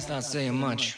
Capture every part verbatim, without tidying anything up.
not saying much.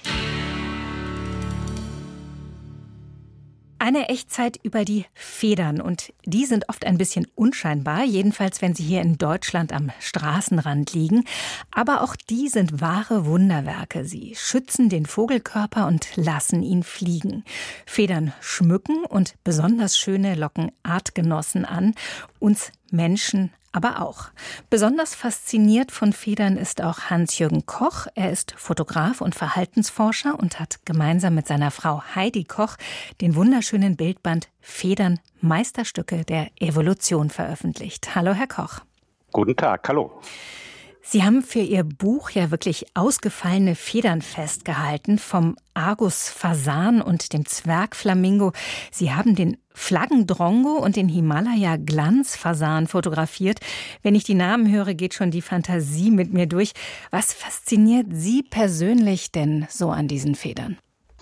Eine Echtzeit über die Federn, und die sind oft ein bisschen unscheinbar, jedenfalls wenn sie hier in Deutschland am Straßenrand liegen. Aber auch die sind wahre Wunderwerke. Sie schützen den Vogelkörper und lassen ihn fliegen. Federn schmücken und besonders schöne locken Artgenossen an, uns Menschen aber auch. Besonders fasziniert von Federn ist auch Hans-Jürgen Koch. Er ist Fotograf und Verhaltensforscher und hat gemeinsam mit seiner Frau Heidi Koch den wunderschönen Bildband Federn, Meisterstücke der Evolution veröffentlicht. Hallo, Herr Koch. Guten Tag, hallo. Sie haben für Ihr Buch ja wirklich ausgefallene Federn festgehalten, vom Argus-Fasan und dem Zwergflamingo. Sie haben den Flaggendrongo und den Himalaya-Glanzfasan fotografiert. Wenn ich die Namen höre, geht schon die Fantasie mit mir durch. Was fasziniert Sie persönlich denn so an diesen Federn?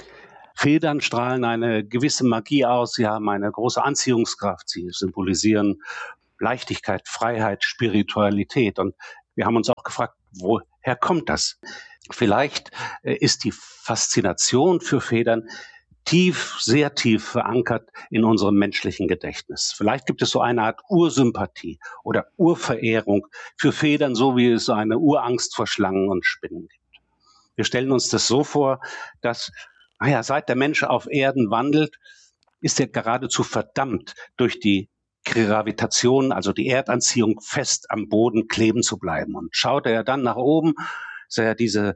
Federn strahlen eine gewisse Magie aus. Sie haben eine große Anziehungskraft. Sie symbolisieren Leichtigkeit, Freiheit, Spiritualität. Und wir haben uns auch gefragt, woher kommt das? Vielleicht ist die Faszination für Federn tief, sehr tief verankert in unserem menschlichen Gedächtnis. Vielleicht gibt es so eine Art Ursympathie oder Urverehrung für Federn, so wie es eine Urangst vor Schlangen und Spinnen gibt. Wir stellen uns das so vor, dass, naja, seit der Mensch auf Erden wandelt, ist er geradezu verdammt, durch die Gravitation, also die Erdanziehung, fest am Boden kleben zu bleiben. Und schaut er dann nach oben, sah er diese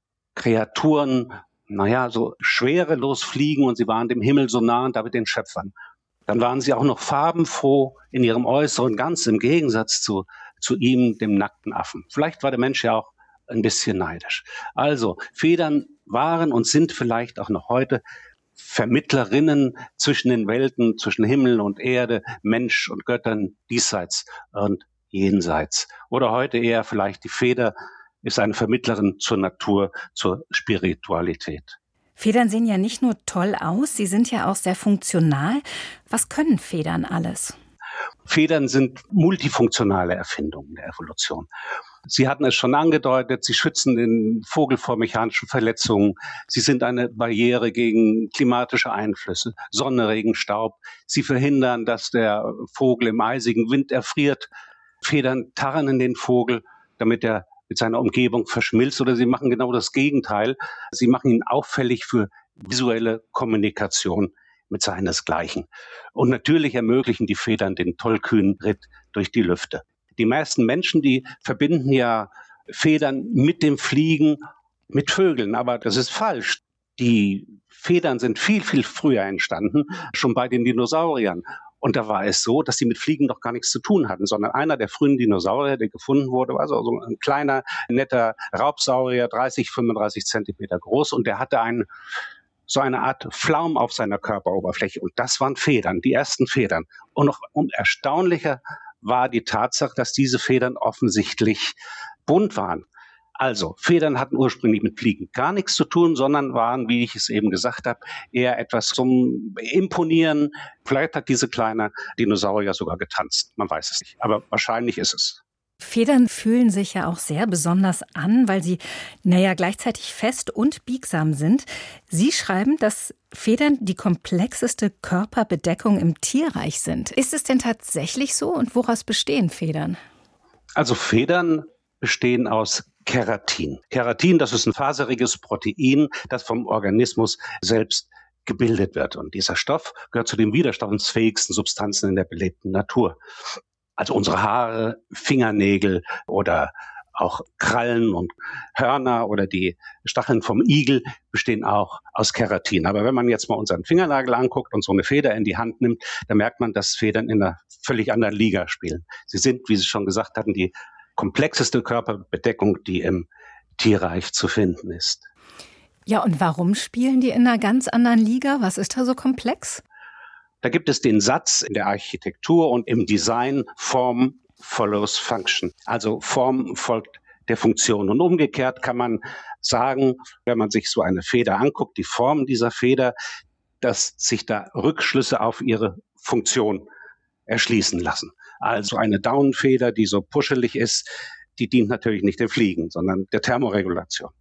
Kreaturen, naja, so schwerelos fliegen, und sie waren dem Himmel so nah und damit den Schöpfern. Dann waren sie auch noch farbenfroh in ihrem Äußeren, ganz im Gegensatz zu, zu ihm, dem nackten Affen. Vielleicht war der Mensch ja auch ein bisschen neidisch. Also, Federn waren und sind vielleicht auch noch heute Vermittlerinnen zwischen den Welten, zwischen Himmel und Erde, Mensch und Göttern, diesseits und jenseits. Oder heute eher vielleicht die Feder ist eine Vermittlerin zur Natur, zur Spiritualität. Federn sehen ja nicht nur toll aus, sie sind ja auch sehr funktional. Was können Federn alles? Federn sind multifunktionale Erfindungen der Evolution. Sie hatten es schon angedeutet, sie schützen den Vogel vor mechanischen Verletzungen. Sie sind eine Barriere gegen klimatische Einflüsse, Sonne, Regen, Staub. Sie verhindern, dass der Vogel im eisigen Wind erfriert. Federn tarnen den Vogel, damit er mit seiner Umgebung verschmilzt, oder sie machen genau das Gegenteil. Sie machen ihn auffällig für visuelle Kommunikation mit seinesgleichen. Und natürlich ermöglichen die Federn den tollkühnen Ritt durch die Lüfte. Die meisten Menschen, die verbinden ja Federn mit dem Fliegen, mit Vögeln, aber das ist falsch. Die Federn sind viel, viel früher entstanden, schon bei den Dinosauriern. Und da war es so, dass sie mit Fliegen doch gar nichts zu tun hatten, sondern einer der frühen Dinosaurier, der gefunden wurde, war so ein kleiner, netter Raubsaurier, dreißig, fünfunddreißig Zentimeter groß, und der hatte einen, so eine Art Flaum auf seiner Körperoberfläche. Und das waren Federn, die ersten Federn. Und noch und erstaunlicher war die Tatsache, dass diese Federn offensichtlich bunt waren. Also, Federn hatten ursprünglich mit Fliegen gar nichts zu tun, sondern waren, wie ich es eben gesagt habe, eher etwas zum Imponieren. Vielleicht hat diese kleine Dinosaurier sogar getanzt. Man weiß es nicht, aber wahrscheinlich ist es. Federn fühlen sich ja auch sehr besonders an, weil sie, naja, gleichzeitig fest und biegsam sind. Sie schreiben, dass Federn die komplexeste Körperbedeckung im Tierreich sind. Ist es denn tatsächlich so, und woraus bestehen Federn? Also Federn bestehen aus Keratin. Keratin, das ist ein faseriges Protein, das vom Organismus selbst gebildet wird. Und dieser Stoff gehört zu den widerstandsfähigsten Substanzen in der belebten Natur. Also unsere Haare, Fingernägel oder auch Krallen und Hörner oder die Stacheln vom Igel bestehen auch aus Keratin. Aber wenn man jetzt mal unseren Fingernagel anguckt und so eine Feder in die Hand nimmt, dann merkt man, dass Federn in einer völlig anderen Liga spielen. Sie sind, wie Sie schon gesagt hatten, die komplexeste Körperbedeckung, die im Tierreich zu finden ist. Ja, und warum spielen die in einer ganz anderen Liga? Was ist da so komplex? Da gibt es den Satz in der Architektur und im Design: Form follows function. Also Form folgt der Funktion. Und umgekehrt kann man sagen, wenn man sich so eine Feder anguckt, die Form dieser Feder, dass sich da Rückschlüsse auf ihre Funktion erschließen lassen. Also eine Daunenfeder, die so puschelig ist, die dient natürlich nicht dem Fliegen, sondern der Thermoregulation.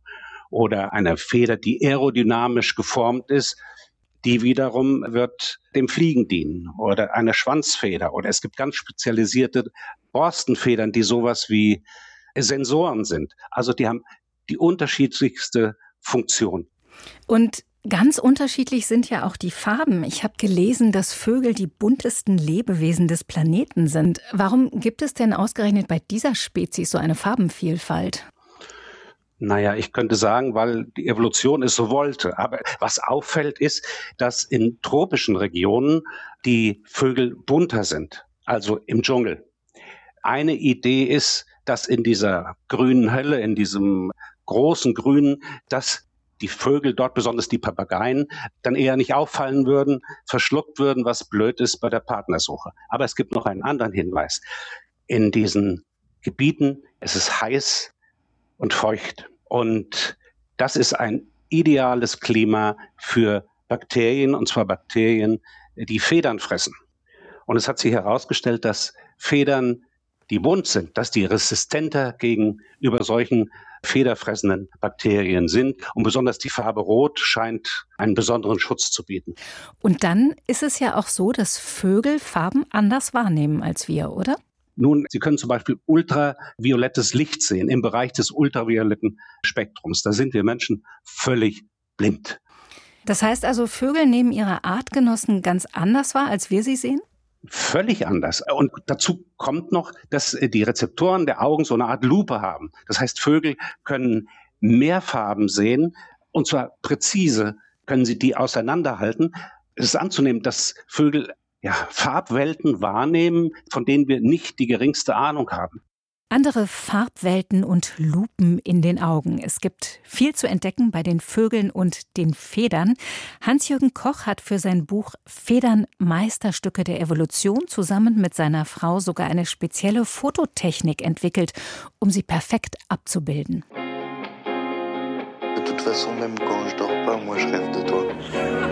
oder eine Feder, die aerodynamisch geformt ist, die wiederum wird dem Fliegen dienen, oder eine Schwanzfeder, oder es gibt ganz spezialisierte Borstenfedern, die sowas wie Sensoren sind. Also die haben die unterschiedlichste Funktion. Und ganz unterschiedlich sind ja auch die Farben. Ich habe gelesen, dass Vögel die buntesten Lebewesen des Planeten sind. Warum gibt es denn ausgerechnet bei dieser Spezies so eine Farbenvielfalt? Naja, ich könnte sagen, weil die Evolution es so wollte. Aber was auffällt, ist, dass in tropischen Regionen die Vögel bunter sind, also im Dschungel. Eine Idee ist, dass in dieser grünen Hölle, in diesem großen Grünen, dass die Vögel dort, besonders die Papageien, dann eher nicht auffallen würden, verschluckt würden, was blöd ist bei der Partnersuche. Aber es gibt noch einen anderen Hinweis. In diesen Gebieten ist es heiß und feucht. Und das ist ein ideales Klima für Bakterien, und zwar Bakterien, die Federn fressen. Und es hat sich herausgestellt, dass Federn, die bunt sind, dass die resistenter gegenüber solchen federfressenden Bakterien sind. Und besonders die Farbe Rot scheint einen besonderen Schutz zu bieten. Und dann ist es ja auch so, dass Vögel Farben anders wahrnehmen als wir, oder? Nun, Sie können zum Beispiel ultraviolettes Licht sehen im Bereich des ultravioletten Spektrums. Da sind wir Menschen völlig blind. Das heißt also, Vögel nehmen ihre Artgenossen ganz anders wahr, als wir sie sehen? Völlig anders. Und dazu kommt noch, dass die Rezeptoren der Augen so eine Art Lupe haben. Das heißt, Vögel können mehr Farben sehen, und zwar präzise können sie die auseinanderhalten. Es ist anzunehmen, dass Vögel ja, Farbwelten wahrnehmen, von denen wir nicht die geringste Ahnung haben. Andere Farbwelten und Lupen in den Augen. Es gibt viel zu entdecken bei den Vögeln und den Federn. Hans-Jürgen Koch hat für sein Buch Federn Meisterstücke der Evolution zusammen mit seiner Frau sogar eine spezielle Fototechnik entwickelt, um sie perfekt abzubilden. De toute façon, même quand je dors pas, moi je rêve de toi.